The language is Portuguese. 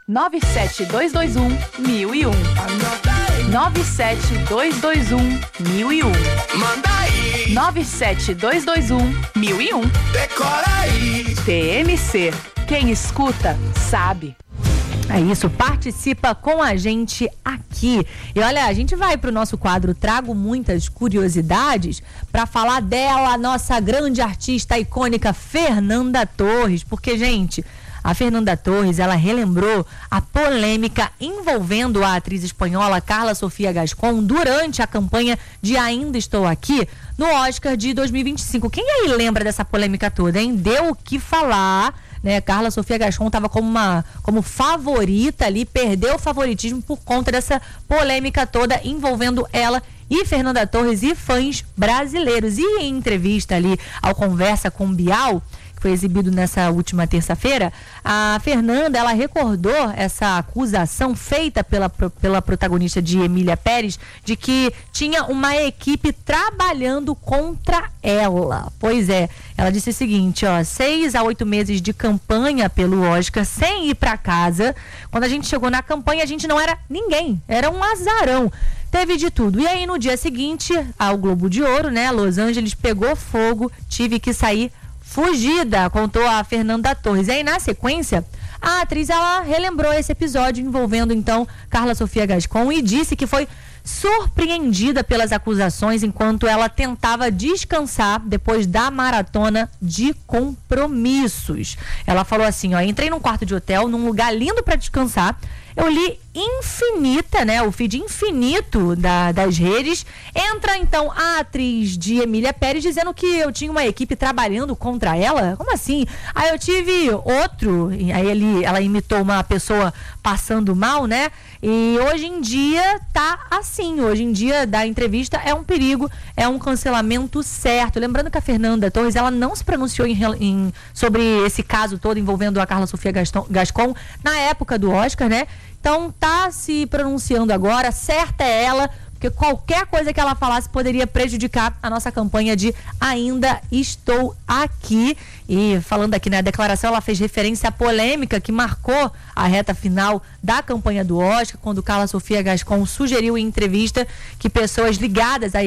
97221-1001. 97221-1001. Manda aí. 97221-1001. Decora aí. TMC. Quem escuta, sabe. É isso, participa com a gente aqui. E olha, a gente vai pro nosso quadro Trago Muitas Curiosidades para falar dela, nossa grande artista icônica Fernanda Torres. Porque, gente, a Fernanda Torres, ela relembrou a polêmica envolvendo a atriz espanhola Carla Sofia Gascon durante a campanha de Ainda Estou Aqui no Oscar de 2025. Quem aí lembra dessa polêmica toda, hein? Deu o que falar, né? Carla Sofia Gascon estava como favorita ali, perdeu o favoritismo por conta dessa polêmica toda envolvendo ela e Fernanda Torres e fãs brasileiros. E em entrevista ali ao Conversa com Bial, que foi exibido nessa última terça-feira, a Fernanda, ela recordou essa acusação feita pela protagonista de Emília Pérez, de que tinha uma equipe trabalhando contra ela. Pois é, ela disse o seguinte, 6 a 8 meses de campanha pelo Oscar, sem ir pra casa. Quando a gente chegou na campanha, a gente não era ninguém, era um azarão. Teve de tudo. E aí, no dia seguinte, ao Globo de Ouro, né, Los Angeles pegou fogo, tive que sair fugida, contou a Fernanda Torres. E aí, na sequência, a atriz, ela relembrou esse episódio envolvendo, então, Carla Sofia Gascon e disse que foi surpreendida pelas acusações enquanto ela tentava descansar depois da maratona de compromissos. Ela falou assim, entrei num quarto de hotel, num lugar lindo para descansar, eu li Infinita, né, o feed infinito das redes, entra então a atriz de Emília Pérez dizendo que eu tinha uma equipe trabalhando contra ela. Como assim? Aí eu tive outro, aí ela imitou uma pessoa passando mal, né? E hoje em dia tá assim, hoje em dia da entrevista é um perigo, é um cancelamento certo. Lembrando que a Fernanda Torres, ela não se pronunciou sobre esse caso todo envolvendo a Carla Sofia Gascon na época do Oscar, né? Então tá se pronunciando agora, certa é ela, porque qualquer coisa que ela falasse poderia prejudicar a nossa campanha de Ainda Estou Aqui. E falando aqui na declaração, ela fez referência à polêmica que marcou a reta final da campanha do Oscar, quando Carla Sofia Gascon sugeriu em entrevista que pessoas ligadas à